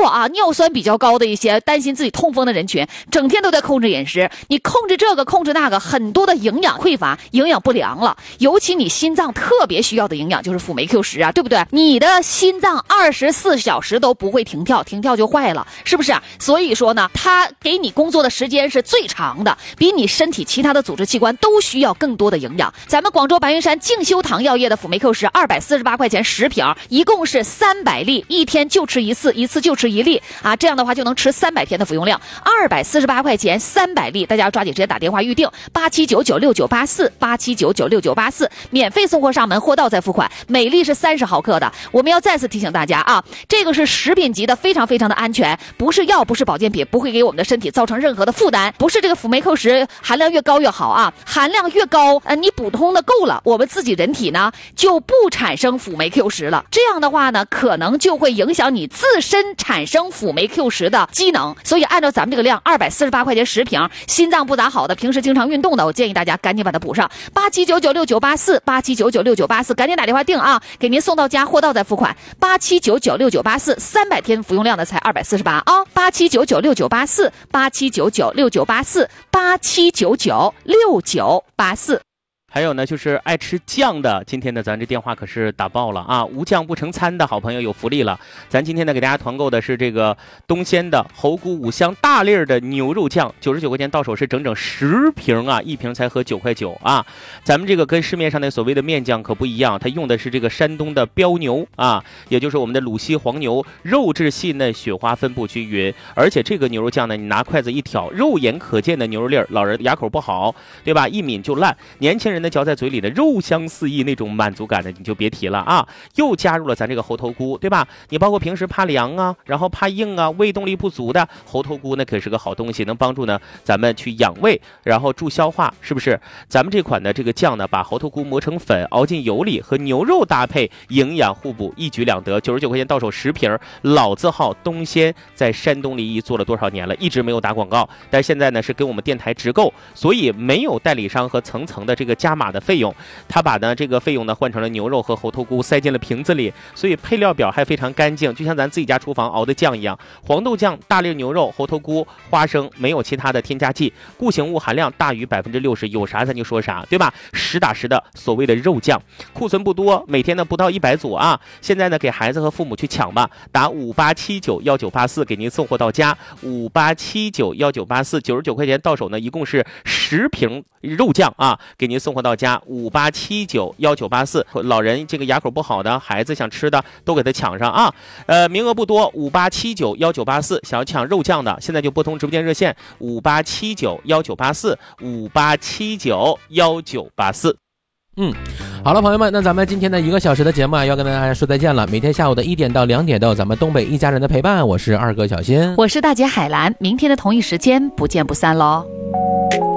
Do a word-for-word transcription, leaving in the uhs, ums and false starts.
括啊尿酸比较高的一些担心自己痛风的人群，整天都在控制饮食，你控制这个控制那个，很多的营养匮乏，营养不良了。尤其你心脏特别需要的营养就是辅酶 Q 十啊，对不对？你的心脏二十四小时都不会停跳，停跳就坏了，是不是？所以说呢，它给你工作的时间是最长的，比你身体其他的组织器官都需要更多的营养。咱们广州白云山静修堂药业的辅酶 Q 十二百四十八块钱十瓶，一共是三百粒，一天就吃一次，一次就吃一粒啊，这样的话就能吃三百天的服用量。二百四十八块钱三百粒，大家抓紧直接打电话预定八七九九六九八四八七九九六九八四，免费送货上门，货到再付款。每粒是三十毫克的。我们要再次提醒大家啊，这个是食品级的，非常非常的安全，不是药，不是保健品，不会给我们的身体造成任何的负担。不是这个辅酶 Q 十含量越高越好啊，含量越高，呃，你补充的够了，我们自己人体呢就不产生辅酶 Q 十了。这样的话呢，可能就会影响你自身产生辅酶 Q 十的机能。所以按照咱们这个量，二百四十八块钱十瓶，心脏不咋好的，平时经常运动的，我建议大家赶紧把它补上。八七九九六九八四八七九九六九八四，赶紧打电话订啊，给您送到家，货到再付款。八七九九六九八四，三百天服用量的才二百四十八啊！八七九九六九八四，八七九九六九八四，八七九九六九八四。 还有呢，就是爱吃酱的，今天呢咱这电话可是打爆了啊！无酱不成餐的好朋友有福利了，咱今天呢给大家团购的是这个东鲜的猴菇五香大粒儿的牛肉酱，九十九块钱到手是整整十瓶啊，一瓶才合九块九啊！咱们这个跟市面上的所谓的面酱可不一样，它用的是这个山东的标牛啊，也就是我们的鲁西黄牛，肉质细嫩，雪花分布均匀，而且这个牛肉酱呢，你拿筷子一挑，肉眼可见的牛肉粒儿，老人牙口不好，对吧？一抿就烂，年轻人那嚼在嘴里的肉香四溢，那种满足感的你就别提了啊！又加入了咱这个猴头菇，对吧？你包括平时怕凉啊，然后怕硬啊，胃动力不足的，猴头菇那可是个好东西，能帮助呢咱们去养胃，然后助消化，是不是？咱们这款的这个酱呢，把猴头菇磨成粉，熬进油里，和牛肉搭配，营养互补，一举两得。九十九块钱到手十瓶，老字号东鲜，在山东临沂做了多少年了，一直没有打广告，但现在呢是跟我们电台直购，所以没有代理商和层层的这个加码的费用，他把呢这个费用呢换成了牛肉和猴头菇，塞进了瓶子里，所以配料表还非常干净，就像咱自己家厨房熬的酱一样。黄豆酱、大粒牛肉、猴头菇、花生，没有其他的添加剂，固形物含量大于百分之六十，有啥咱就说啥，对吧？实打实的所谓的肉酱，库存不多，每天呢不到一百组啊。现在呢给孩子和父母去抢吧，打五八七九幺九八四给您送货到家，五八七九幺九八四，九十九块钱到手呢，一共是十瓶肉酱啊，给您送货到家。五八七九幺九八四，老人这个牙口不好的，孩子想吃的都给他抢上啊！呃，名额不多，五八七九幺九八四，想要抢肉酱的，现在就拨通直播间热线五八七九幺九八四，五八七九幺九八四。 嗯，好了，朋友们，那咱们今天的一个小时的节目啊，要跟大家说再见了。每天下午的一点到两点都有咱们东北一家人的陪伴，我是二哥小新， 我是大姐海兰，明天的同一时间不见不散喽。